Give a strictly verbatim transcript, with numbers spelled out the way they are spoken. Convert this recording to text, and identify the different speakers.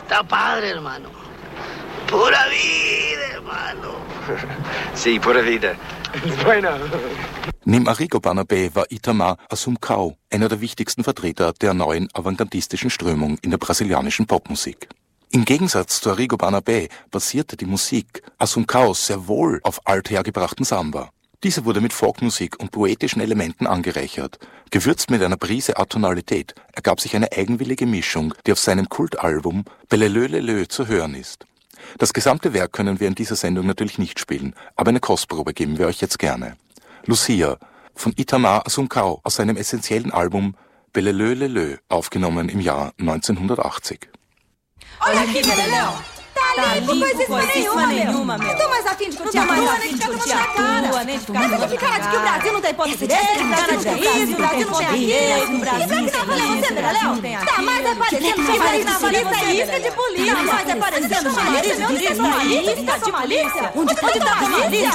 Speaker 1: Está padre, hermano. Pura vida, hermano.
Speaker 2: Sí, pura vida. Bueno.
Speaker 3: Neben Arrigo Barnabé war Itamar Assumpção einer der wichtigsten Vertreter der neuen avantgardistischen Strömung in der brasilianischen Popmusik. Im Gegensatz zu Arrigo Barnabé basierte die Musik Assumpçãos sehr wohl auf althergebrachten Samba. Diese wurde mit Folkmusik und poetischen Elementen angereichert. Gewürzt mit einer Prise Atonalität ergab sich eine eigenwillige Mischung, die auf seinem Kultalbum Beleleu Leleu zu hören ist. Das gesamte Werk können wir in dieser Sendung natürlich nicht spielen, aber eine Kostprobe geben wir euch jetzt gerne. Lucia von Itamar Assumpção aus seinem essentiellen Album Beleleu Leleu, aufgenommen im Jahr neunzehnhundertachtzig.
Speaker 4: Olha aqui, Beleléu. Tá limpo, coisíssima nenhuma, meu. Não tô mais afim de curtir a rua, nem de curtir a rua, nem de ficar na de ficar de que o Brasil não tem ponto de direito, o Brasil não tem isso, o Brasil não tem aquilo, o Brasil não tem você, Beleléu. Tá mais aparecendo jornalista e isca de polícia. Tá mais aparecendo jornalista de polícia. Onde tá a malícia? Onde tá a malícia?